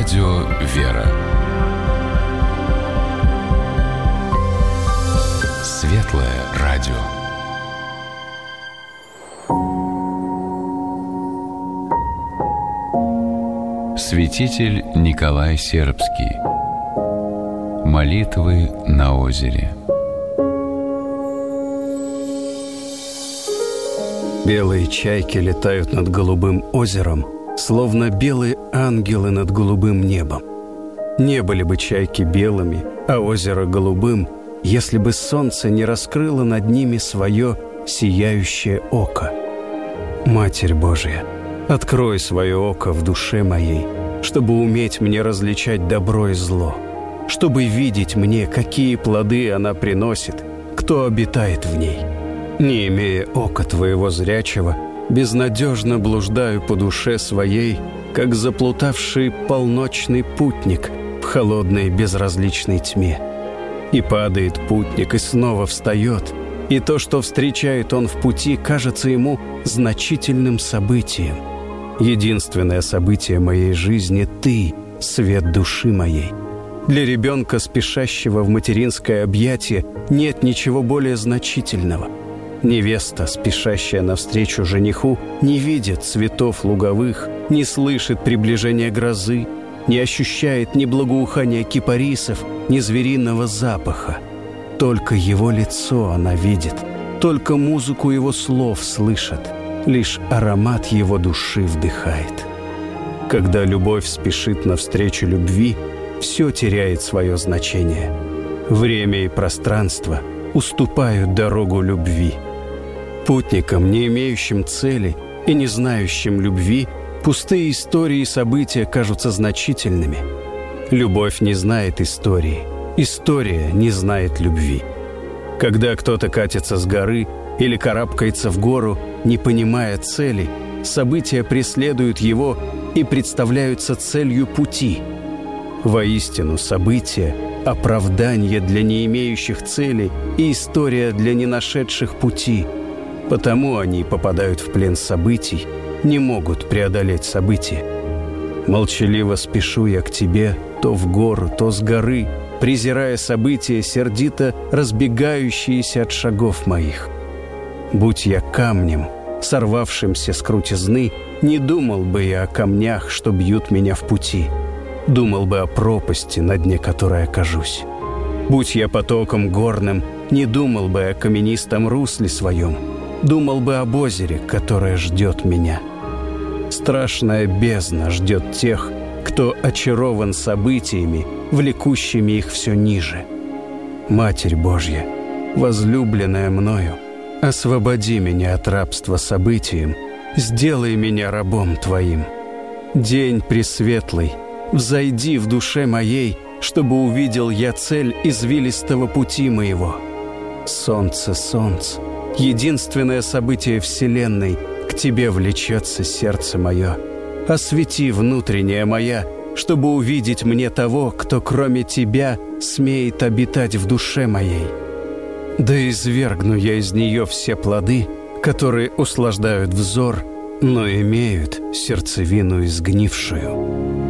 Радио «Вера». Светлое радио. Святитель Николай Сербский. Молитвы на озере. Белые чайки летают над голубым озером, словно белые ангелы над голубым небом. Не были бы чайки белыми, а озеро голубым, если бы солнце не раскрыло над ними свое сияющее око. Матерь Божия, открой свое око в душе моей, чтобы уметь мне различать добро и зло, чтобы видеть мне, какие плоды она приносит, кто обитает в ней. Не имея ока твоего зрячего, безнадежно блуждаю по душе своей, как заплутавший полночный путник в холодной безразличной тьме. И падает путник, и снова встает, и то, что встречает он в пути, кажется ему значительным событием. Единственное событие моей жизни — ты, свет души моей. Для ребенка, спешащего в материнское объятие, нет ничего более значительного. Невеста, спешащая навстречу жениху, не видит цветов луговых, не слышит приближения грозы, не ощущает ни благоухания кипарисов, ни звериного запаха. Только его лицо она видит, только музыку его слов слышит, лишь аромат его души вдыхает. Когда любовь спешит навстречу любви, все теряет свое значение. Время и пространство уступают дорогу любви. Путникам, не имеющим цели и не знающим любви, пустые истории и события кажутся значительными. Любовь не знает истории, история не знает любви. Когда кто-то катится с горы или карабкается в гору, не понимая цели, события преследуют его и представляются целью пути. Воистину, события — оправдание для не имеющих цели и история для не нашедших пути. Потому они попадают в плен событий, не могут преодолеть события. Молчаливо спешу я к тебе, то в гору, то с горы, презирая события, сердито разбегающиеся от шагов моих. Будь я камнем, сорвавшимся с крутизны, не думал бы я о камнях, что бьют меня в пути. Думал бы о пропасти, на дне которой окажусь. Будь я потоком горным, не думал бы о каменистом русле своем. Думал бы об озере, которое ждет меня. Страшная бездна ждет тех, кто очарован событиями, влекущими их все ниже. Матерь Божья, возлюбленная мною, освободи меня от рабства событиям, сделай меня рабом Твоим. День пресветлый, взойди в душе моей, чтобы увидел я цель извилистого пути моего. Солнце, солнце, единственное событие Вселенной, к Тебе влечется сердце мое. Освети внутреннее моя, чтобы увидеть мне того, кто кроме Тебя смеет обитать в душе моей. Да извергну я из нее все плоды, которые услаждают взор, но имеют сердцевину изгнившую.